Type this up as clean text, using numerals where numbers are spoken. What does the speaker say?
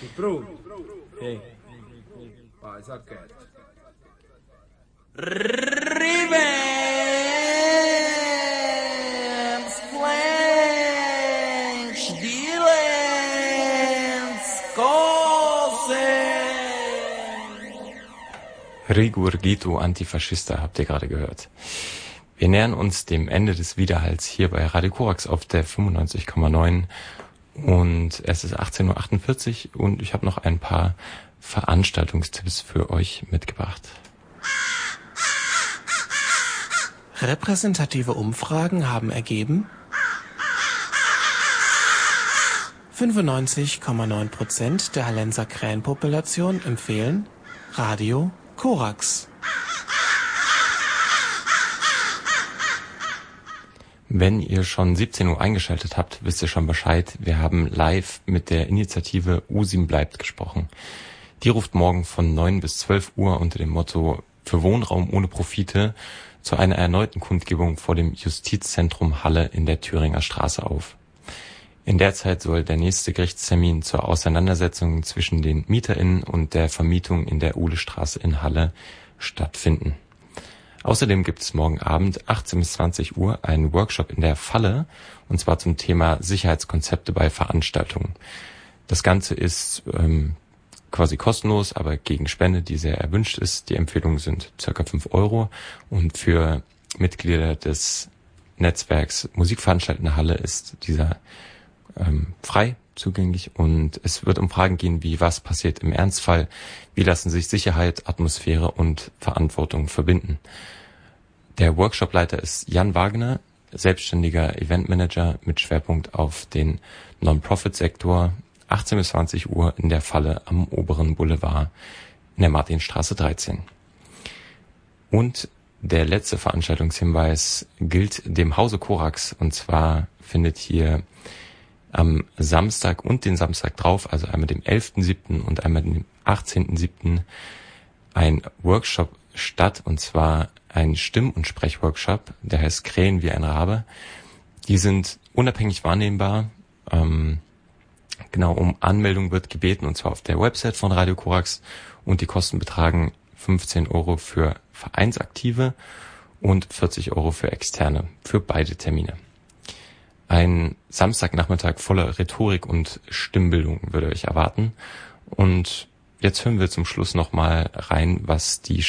Pronto? Hey. Vai, sacchetti. Revenge, Flange, Dealens, Rigurgito Antifaschista habt ihr gerade gehört. Wir nähern uns dem Ende des Widerhalls hier bei Radio Korax auf der 95,9 und es ist 18:48 Uhr und ich habe noch ein paar Veranstaltungstipps für euch mitgebracht. Repräsentative Umfragen haben ergeben, 95,9% der Hallenser Krähenpopulation empfehlen Radio Korax. Wenn ihr schon 17 Uhr eingeschaltet habt, wisst ihr schon Bescheid. Wir haben live mit der Initiative USIM bleibt gesprochen. Die ruft morgen von 9 bis 12 Uhr unter dem Motto für Wohnraum ohne Profite zu einer erneuten Kundgebung vor dem Justizzentrum Halle in der Thüringer Straße auf. In der Zeit soll der nächste Gerichtstermin zur Auseinandersetzung zwischen den MieterInnen und der Vermietung in der Uhlestraße in Halle stattfinden. Außerdem gibt es morgen Abend 18 bis 20 Uhr einen Workshop in der Falle, und zwar zum Thema Sicherheitskonzepte bei Veranstaltungen. Das Ganze ist quasi kostenlos, aber gegen Spende, die sehr erwünscht ist. Die Empfehlungen sind ca. 5 € und für Mitglieder des Netzwerks Musikveranstaltungen in der Halle ist dieser frei zugänglich, und es wird um Fragen gehen wie: Was passiert im Ernstfall? Wie lassen sich Sicherheit, Atmosphäre und Verantwortung verbinden? Der Workshopleiter ist Jan Wagner, selbstständiger Eventmanager mit Schwerpunkt auf den Non-Profit-Sektor. 18 bis 20 Uhr in der Falle am oberen Boulevard in der Martinstraße 13. Und der letzte Veranstaltungshinweis gilt dem Hause Korax, und zwar findet hier am Samstag und den Samstag drauf, also einmal dem 11.7. und einmal dem 18.7. ein Workshop statt, und zwar ein Stimm- und Sprechworkshop, der heißt Krähen wie ein Rabe. Die sind unabhängig wahrnehmbar. Genau, um Anmeldung wird gebeten, und zwar auf der Website von Radio Korax, und die Kosten betragen 15 € für Vereinsaktive und 40 € für Externe, für beide Termine. Ein Samstagnachmittag voller Rhetorik und Stimmbildung würde euch erwarten. Und jetzt hören wir zum Schluss nochmal rein, was die